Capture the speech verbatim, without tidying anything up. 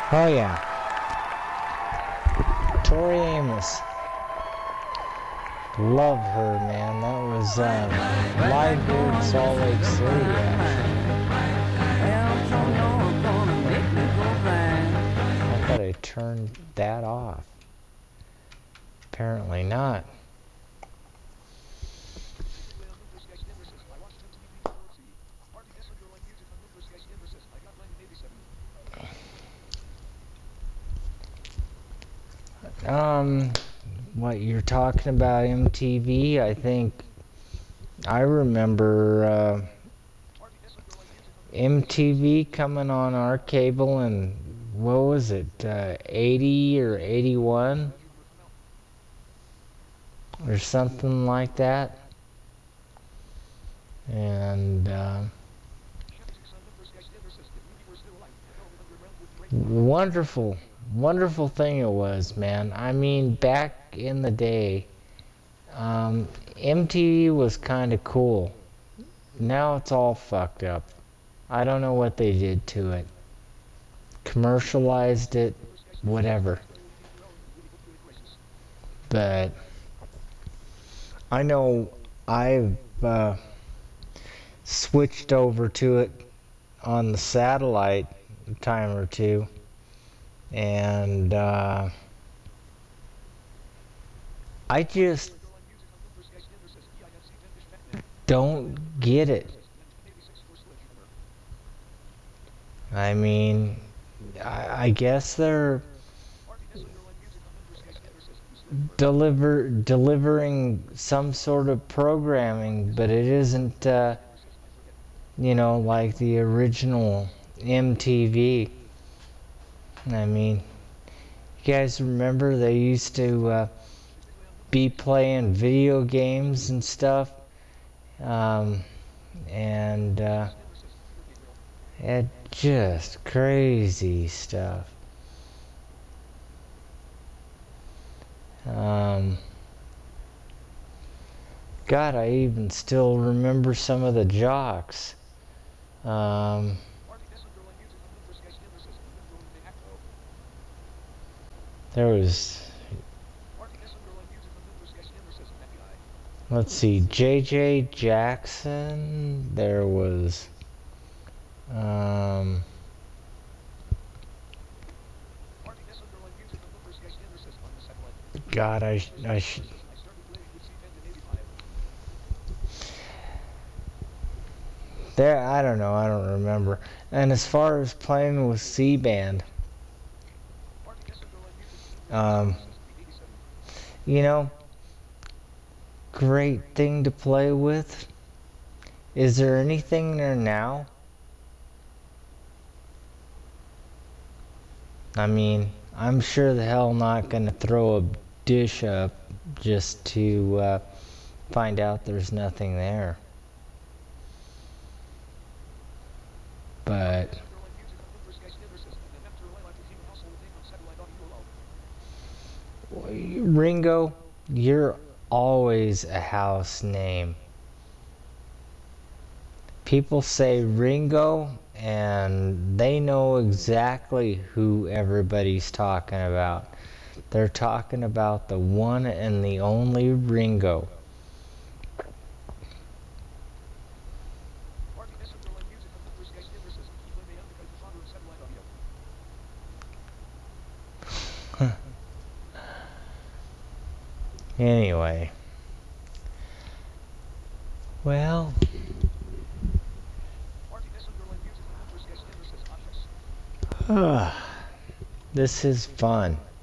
Oh yeah, Tori Amos. Love her, man. That was um, live here in Salt Lake City, actually. I thought I turned that off. Apparently not. Um, what you're talking about, M T V? I think I remember uh, M T V coming on our cable in, what was it, uh, eighty or eighty-one? Or something like that. And uh, wonderful, wonderful thing it was, man. I mean, back in the day, um, M T V was kind of cool. Now it's all fucked up. I don't know what they did to it. Commercialized it, whatever. But I know I've uh, switched over to it on the satellite a time or two, and uh, I just don't get it. I mean, I, I guess they're deliver delivering some sort of programming, but it isn't, uh, you know, like the original M T V. I mean, you guys remember they used to uh, be playing video games and stuff, um, and uh, it just crazy stuff. Um, God, I even still remember some of the jocks. Um, there was, let's see, J J Jackson. There was, um, God, I, I, there, I don't know, I don't remember. And as far as playing with C-band, um, you know, great thing to play with. Is there anything there now? I mean, I'm sure the hell not gonna throw a dish up just to uh, find out there's nothing there. But Ringo, you're always a house name. People say Ringo and they know exactly who everybody's talking about. They're talking about the one and the only Ringo. Anyway. Well, this is fun.